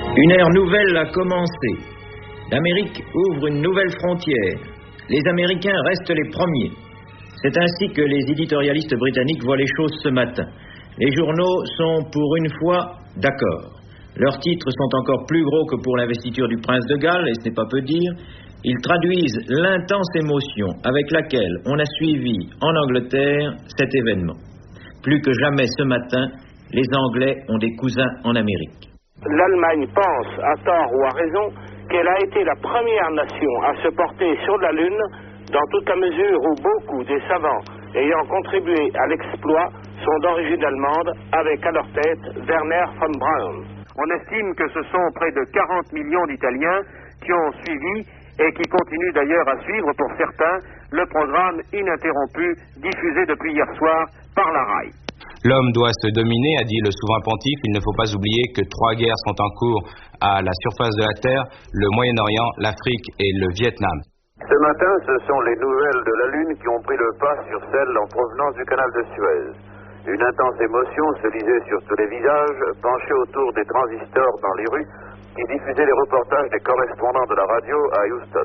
Une ère nouvelle a commencé. L'Amérique ouvre une nouvelle frontière. Les Américains restent les premiers. C'est ainsi que les éditorialistes britanniques voient les choses ce matin. Les journaux sont pour une fois d'accord. Leurs titres sont encore plus gros que pour l'investiture du prince de Galles, et ce n'est pas peu dire. Ils traduisent l'intense émotion avec laquelle on a suivi en Angleterre cet événement. Plus que jamais ce matin, les Anglais ont des cousins en Amérique. L'Allemagne pense, à tort ou à raison, qu'elle a été la première nation à se porter sur la Lune, dans toute la mesure où beaucoup des savants ayant contribué à l'exploit sont d'origine allemande, avec à leur tête Werner von Braun. On estime que ce sont près de 40 millions d'Italiens qui ont suivi et qui continuent d'ailleurs à suivre, pour certains, le programme ininterrompu diffusé depuis hier soir par la RAI. L'homme doit se dominer, a dit le souverain pontife. Il ne faut pas oublier que 3 guerres sont en cours à la surface de la Terre, le Moyen-Orient, l'Afrique et le Vietnam. Ce matin, ce sont les nouvelles de la Lune qui ont pris le pas sur celles en provenance du canal de Suez. Une intense émotion se lisait sur tous les visages, penchés autour des transistors dans les rues, qui diffusaient les reportages des correspondants de la radio à Houston.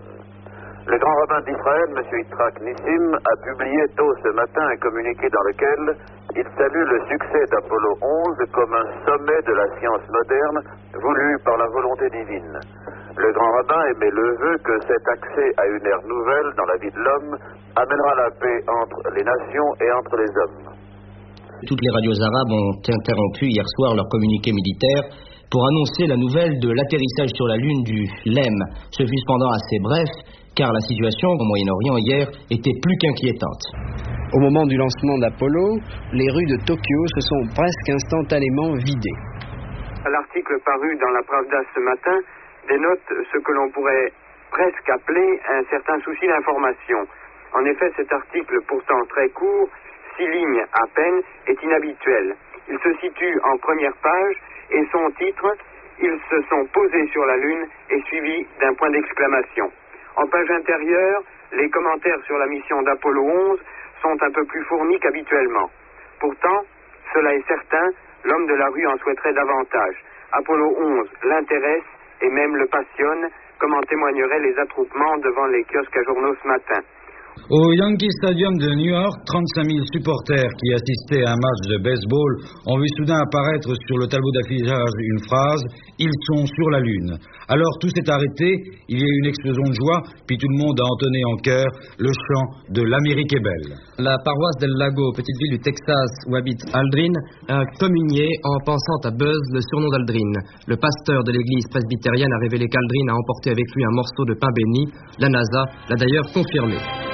Le grand rabbin d'Israël, M. Yitzhak Nissim, a publié tôt ce matin un communiqué dans lequel il salue le succès d'Apollo 11 comme un sommet de la science moderne voulu par la volonté divine. Le grand rabbin émet le vœu que cet accès à une ère nouvelle dans la vie de l'homme amènera la paix entre les nations et entre les hommes. Toutes les radios arabes ont interrompu hier soir leur communiqué militaire pour annoncer la nouvelle de l'atterrissage sur la Lune du LEM. Ce fut cependant assez bref, car la situation au Moyen-Orient hier était plus qu'inquiétante. Au moment du lancement d'Apollo, les rues de Tokyo se sont presque instantanément vidées. L'article paru dans la Pravda ce matin dénote ce que l'on pourrait presque appeler un certain souci d'information. En effet, cet article, pourtant très court, 6 lignes à peine, est inhabituel. Il se situe en première page et son titre, « Ils se sont posés sur la Lune » est suivi d'un point d'exclamation. En page intérieure, les commentaires sur la mission d'Apollo 11 sont un peu plus fournis qu'habituellement. Pourtant, cela est certain, l'homme de la rue en souhaiterait davantage. Apollo 11 l'intéresse et même le passionne, comme en témoigneraient les attroupements devant les kiosques à journaux ce matin. Au Yankee Stadium de New York, 35 000 supporters qui assistaient à un match de baseball ont vu soudain apparaître sur le tableau d'affichage une phrase « Ils sont sur la Lune ». Alors tout s'est arrêté, il y a eu une explosion de joie, puis tout le monde a entonné en chœur le chant de « L'Amérique est belle ». La paroisse d'El Lago, petite ville du Texas où habite Aldrin, a communié en pensant à Buzz, le surnom d'Aldrin. Le pasteur de l'église presbytérienne a révélé qu'Aldrin a emporté avec lui un morceau de pain béni. La NASA l'a d'ailleurs confirmé.